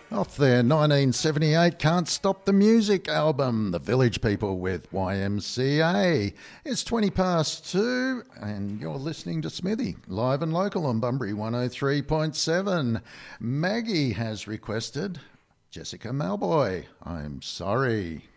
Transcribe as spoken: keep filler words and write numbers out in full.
Off their nineteen seventy-eight Can't Stop the Music album, The Village People with Y M C A. It's twenty past two and you're listening to Smithy, live and local on Bunbury one oh three point seven. Maggie has requested Jessica Malboy, I'm Sorry.